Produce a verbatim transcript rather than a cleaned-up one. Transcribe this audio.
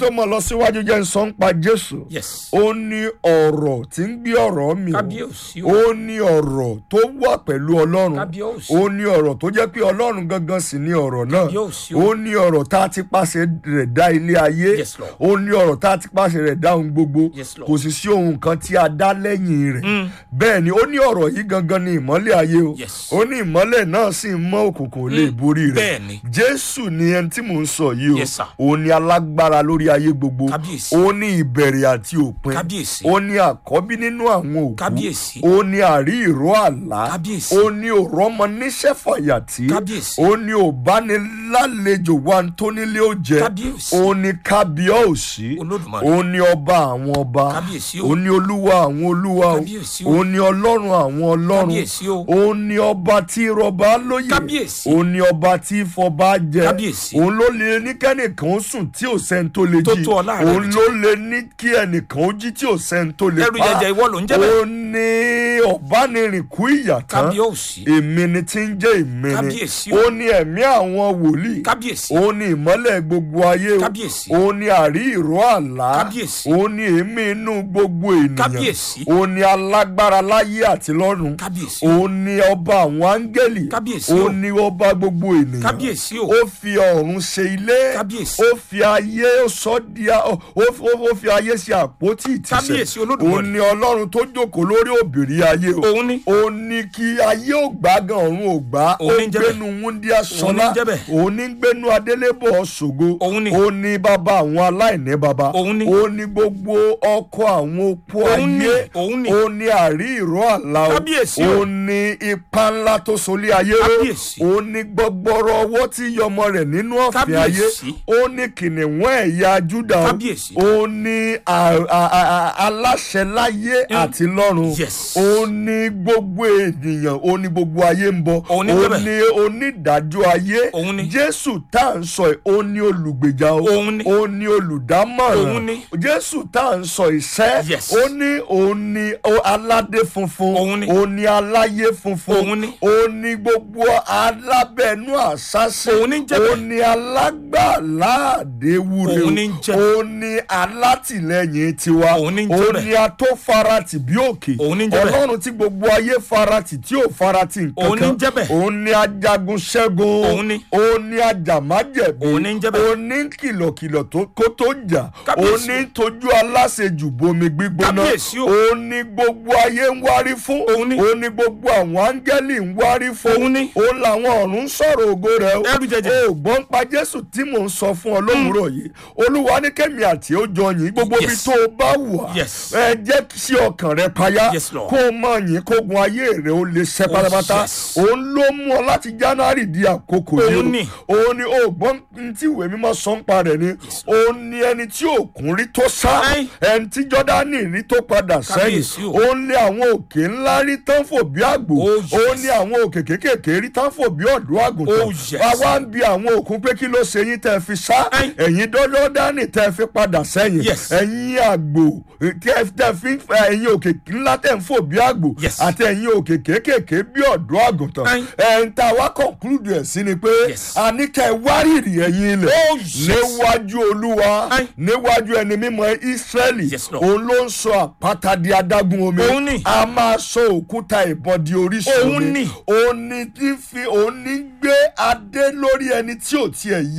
tó mọ̀ lọ síwájú jẹ́ ń sọ ń pa Jésù. Yes. Ó ní ọ̀rọ̀ tí ń gbé ọ̀rọ̀ mi. Kábíyèsí o. Ó ní ọ̀rọ̀ tó wà pẹ̀lú Ọlọ́run. Kábíyèsí. Ó ní ọ̀rọ̀ tó jẹ́ pé Ọlọ́run gangan sì ní ọ̀rọ̀ náà. Kábíyèsí o. Ó ní ọ̀rọ̀ tá a ti pàṣẹ rẹ̀ dá ilé ayé. Yes, Lord. Ó ní ọ̀rọ̀ tá a ti pàṣẹ rẹ̀ dá ohun gbogbo. Yes, Lord. Kò sì sí ohun kan tí a dá lẹ́yìn rẹ̀. Bẹ́ẹ̀ ni ó ní ọ̀rọ̀ yìí gangan ni ìmọ́lẹ̀ ayé o. Yes. Ó ní ìmọ́lẹ̀ náà sì ń mọ́ òkùnkùn lè borí rẹ̀. Bẹ́ẹ̀ ni. Jésù ni ẹni tí mò ń sọ yìí o. Yes, sir. Ó ní alágbára lórí ayé gbogbo. Kábíyèsí. Ó ní ìbẹ̀rẹ̀ àti òpin. Kábíyèsí. Ó ní àkọ́bí nínú àwọn òkú. Kábíyèsí. Ó ní àrí ìró àlá. Kábíyèsí. Ó ní òrọ́mọ níṣẹ́ fàyàtì. Kábíyèsí. Ó ní òbánilálejò wa tó nílé ó jẹ. Kábíyèsí. Ó ní kábíyèsí. Olódùmarè. Ó ní ọba àwọn ọba. Kábíyèsí o. Ó ní olúwa àwọn olúwa o. Kábíyèsí o. Ó ní ọlọ́run àwọn ọlọ́run. Kábíyèsí o. Ó ní ọba tí rọba lóyè. Kábíyèsí. Ó ní ọba tí fọba jẹ. Kábíyèsí. Òun ló lè ní kẹ́nìkan ó sùn tí ò sẹ́ni tó lè jí. Tó tó ọlá rẹ̀ Òun jí. ló lè ní kí ẹnìkan ó jí tí ò sẹ́ni tó lè Ẹrù jẹjẹ ìwọ ló ń jẹ́ bẹ́ẹ̀. Ó ní ọ̀bánirìnkú ìyàtán. Kábíyèsí. Èmi ni tí ń jẹ́ èmi ni. Kábíyèsí o. Ó ní ẹ̀mí àwọn wòlíì. Kábíyèsí. Ó ní ìmọ́lẹ̀ gbogbo ayé o. Kábíyèsí. Ó ní àrí ìró àlá. Kábíyèsí. Ó ní èémí inú gbogbo ènìyàn. Kábíyèsí. Ó ní alágbára láyé àti lọ́run. Kábíyèsí. Ó ní ọba àwọn áńgẹ́lì. Kábíyèsí o. Ó ní ọba gbogbo ènìyàn. Kábíyèsí o. Ó fi ọ̀run ṣe ilé. Kábíyèsí. Ó fi ayé sọ di a- ó ó- ó fi ayé ṣe àpótí ìtìsẹ̀. Kábíyèsí Olódùmarè. Ó ní Ọlọ́run tó jókòó lórí òbìrí ayé o. Òun ni. Ó ní kí ayé ò gbá gan ọ̀run ò gbá. Ó Òun ní ń jẹ́ bẹ́ẹ̀. gbénu wúndíá Òun ní sọlá. ń jẹ́ bẹ́ẹ̀. Òun ní gbénu adélébọ̀ ṣògo. Òun ni. Ó ní bàbá àwọn aláìní bàbá. Òun ni. Ó ní gbogbo ọkọ àwọn opó Òun ni. ayé. Òun ni. Ó ní àrí ìró àlá o. Kábíyèsí o. Ó ní ipa ńlá tó solé ayé ró. Kábíyèsí. Ó ní gbọgbọrọ ọwọ́ tí yọmọ rẹ̀ nínú ọ̀fìn ayé. Kábíyèsí. Ó ní kìnìún ẹ̀yà Júdà o. Kábíyèsí. Ó ní a- a- a- aláṣẹ láyé àti lọ́run. Yes. Ó ní gbogbo ènìyàn. Ó ní gbogbo ayé ń bọ. Òun ní Ó bẹ́ẹ̀. ní onídàájọ́ ayé. Òun ni. Jésù tá à ń sọ yìí, ó ní olùgbèjà o. Òun ni. Ó ní olùdámọ̀ràn. Òun ni. Jésù tá à ń sọ ìṣẹ́. Yes. Ó ní òun ní o- aládé funfun. Òun ni. Ó ní aláyé funfun. Òun ni. Ó ní gbogbo alábẹ́nú àṣàṣe. Òun ní ń jẹ́ bẹ́ẹ̀. Ó ní alágbàlá àdéwúre. Òun ní ń jẹ́ Ó ní alátìlẹ́yìn tiwa. Òun ní ń jẹ́ Ó bẹ́ẹ̀. ní atófaratì bí òkè. Òun ní ń jẹ́ bẹ́ẹ̀. Ọlọ́run tí gbogbo ayé faratì tí ò faratì nǹkan Òun ní ń jẹ́ bẹ́ẹ̀. Òun ní ajagun ṣẹ́gun. Òun ni. Òun ní ajàmájẹ̀bi. Òun ní ń jẹ́ bẹ́ẹ̀. Òun ní kìlọ̀kìlọ̀ tó kó tó jà. Kábíyèsí Òun ní tójú aláṣejù bomi gbígbóná. Kábíyèsí o. Òun ní gbogbo ayé ń wárí fún. Òun ni. Òun ní gbogbo àwọn áńgẹ́lì ń wárí fún. Òun ni. Òun làwọn ọ̀run ń sọ̀rọ̀ ògo rẹ̀ o. Ẹrù jẹjẹ. O gbọ́n pa Jésù tí mò ń sọ fún ọ lówùúrọ̀ yìí. Olúwa ní kẹ́mi àti ó jọ yín gbogbo ibi Yes. tó o bá wà. Yes. Ẹ jẹ́ sí ọkàn rẹ payá. Yes, Lord. Kó o mọ̀ yín kógun ayé rẹ̀ ó lè ṣẹ́ Oh, pátápátá. yes. Òun ló mú ọ láti January di àkókò yìí. Òun ni. Òun ni o gbọ́n tí ìwé mímọ́ sọ ń pa rẹ̀ ni. Òun ni ẹni tí òkun rí tó sá. Ẹ́ẹ̀. Ẹni tí Jọ́dánì rí tó padà Kábíyèsí sẹ́yìn. o. Òun ni àwọn òkè ńlá rí tán fò bí àgbò. Oh, yes. Òun ni àwọn òkè kéékèèké rí tán fò bí ọ̀dọ́ àgùntàn. Oh, yes. Wá wá ń bi àwọn òkun pé kí ló ṣe yín tẹ́ fi sá. Ẹ́ẹ̀. Ẹ̀yin Jọ́dánì tẹ́ fi padà sẹ́yìn. Yes. Ẹ̀yin àgbò tẹ́ tẹ́ fi ẹ̀yin òkè ńlá tẹ́ ń fò bí àgbò. Yes. Àti ẹ̀yin òkè kéékèèké bí ọ̀dọ́ àgùntàn. Ẹ́ẹ̀. Ẹ̀ ń ta wá conclude ẹ̀ sí ni pé Yes. a ní kẹ́ ẹ wárìrì ẹ̀yin ilẹ̀. Oh, yes. Níwájú Olúwa. Ẹ́ẹ̀. Níwájú ẹni mímọ́ Ísírẹ́lì. Yes, Lord. Òun ló ń sọ àpáta di adágún omi. Òun ni. A máa sọ òkúta ìbọn di orísun Òun omi. ni. Òun ni tí fi òun ní gbé adé lórí ẹni tí ò tiẹ̀